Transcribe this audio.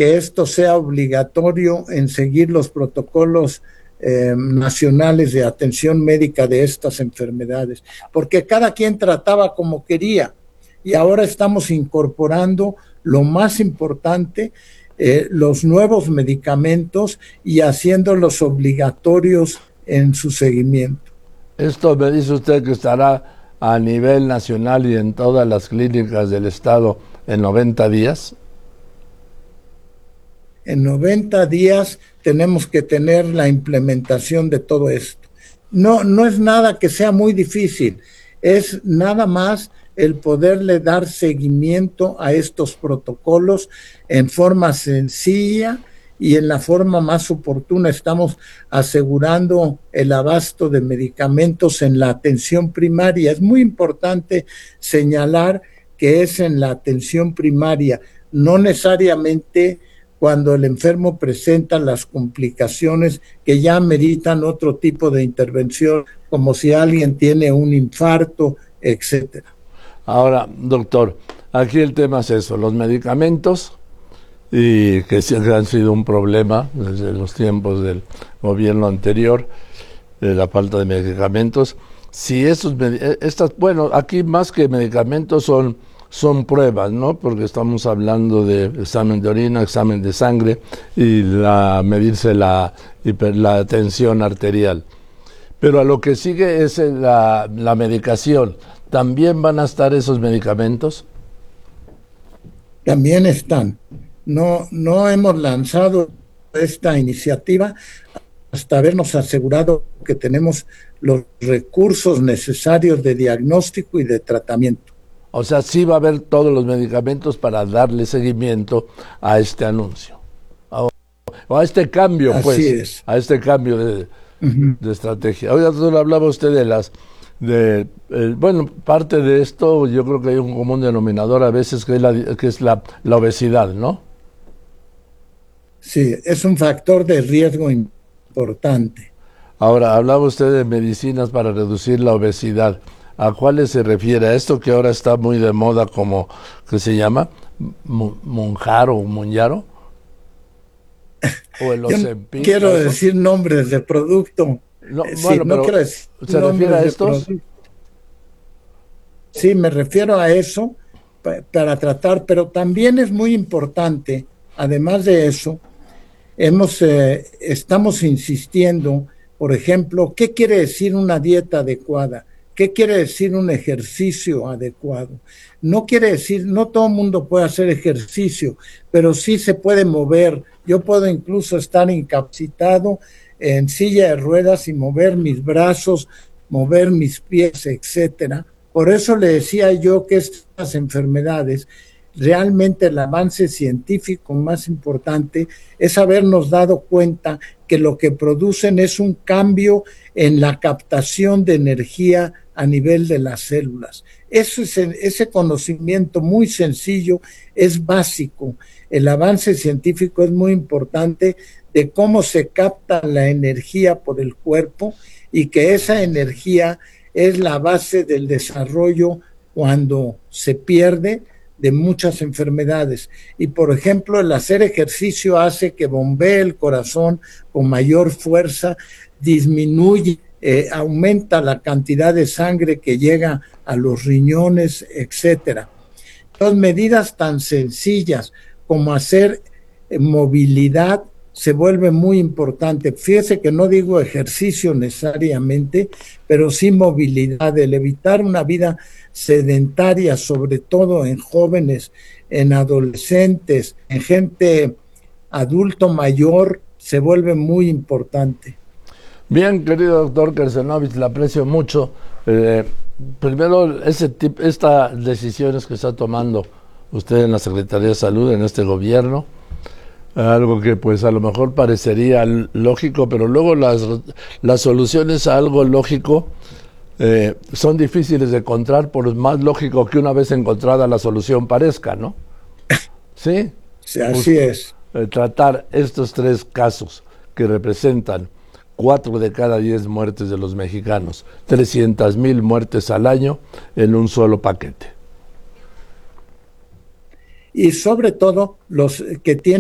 que esto sea obligatorio en seguir los protocolos nacionales de atención médica de estas enfermedades, porque cada quien trataba como quería y ahora estamos incorporando lo más importante, los nuevos medicamentos y haciéndolos obligatorios en su seguimiento. Esto me dice usted que estará a nivel nacional y en todas las clínicas del estado en 90 días. En 90 días tenemos que tener la implementación de todo esto. No es nada que sea muy difícil, es nada más el poderle dar seguimiento a estos protocolos en forma sencilla y en la forma más oportuna. Estamos asegurando el abasto de medicamentos en la atención primaria. Es muy importante señalar que es en la atención primaria, no necesariamente cuando el enfermo presenta las complicaciones que ya ameritan otro tipo de intervención, como si alguien tiene un infarto, etcétera. Ahora, doctor, aquí el tema es eso, los medicamentos, y que siempre han sido un problema desde los tiempos del gobierno anterior, de la falta de medicamentos. Si bueno, aquí más que medicamentos son pruebas, ¿no? Porque estamos hablando de examen de orina, examen de sangre y medirse la tensión arterial. Pero a lo que sigue es la medicación. ¿También van a estar esos medicamentos? También están. No hemos lanzado esta iniciativa hasta habernos asegurado que tenemos los recursos necesarios de diagnóstico y de tratamiento. O sea, sí va a haber todos los medicamentos para darle seguimiento a este anuncio. O a este cambio, pues. Así es. A este cambio de estrategia. Oiga, doctor, hablaba usted bueno, parte de esto, yo creo que hay un común denominador a veces que es la obesidad, ¿no? Sí, es un factor de riesgo importante. Ahora, hablaba usted de medicinas para reducir la obesidad. ¿A cuáles se refiere? ¿A esto que ahora está muy de moda como, ¿qué se llama? ¿Monjaro o Monjaro? ¿O el Ozempic? No quiero decir nombres de producto. No, Sí, bueno, no pero quiero decir ¿se refiere a estos? Sí, me refiero a eso para tratar, pero también es muy importante, además de eso, estamos insistiendo, por ejemplo, ¿qué quiere decir una dieta adecuada? ¿Qué quiere decir un ejercicio adecuado? No quiere decir, no todo el mundo puede hacer ejercicio, pero sí se puede mover. Yo puedo incluso estar incapacitado en silla de ruedas y mover mis brazos, mover mis pies, etcétera. Por eso le decía yo que estas enfermedades, realmente el avance científico más importante es habernos dado cuenta que lo que producen es un cambio en la captación de energía a nivel de las células. Ese conocimiento muy sencillo es básico. El avance científico es muy importante de cómo se capta la energía por el cuerpo y que esa energía es la base del desarrollo cuando se pierde de muchas enfermedades. Y por ejemplo, el hacer ejercicio hace que bombee el corazón con mayor fuerza, disminuye, aumenta la cantidad de sangre que llega a los riñones, etcétera. Entonces, medidas tan sencillas como hacer movilidad se vuelve muy importante. Fíjese que no digo ejercicio necesariamente, pero sí movilidad, el evitar una vida sedentaria, sobre todo en jóvenes, en adolescentes, en gente adulto mayor, se vuelve muy importante. Bien, querido doctor Kersenovich, le aprecio mucho. Primero, estas decisiones que está tomando usted en la Secretaría de Salud, en este gobierno, algo que pues a lo mejor parecería lógico, pero luego las soluciones a algo lógico son difíciles de encontrar, por más lógico que una vez encontrada la solución parezca, ¿no? ¿Sí? Sí, así es. Tratar estos tres casos que representan 4 de cada 10 muertes de los mexicanos, 300,000 muertes al año en un solo paquete. Y sobre todo los que tienen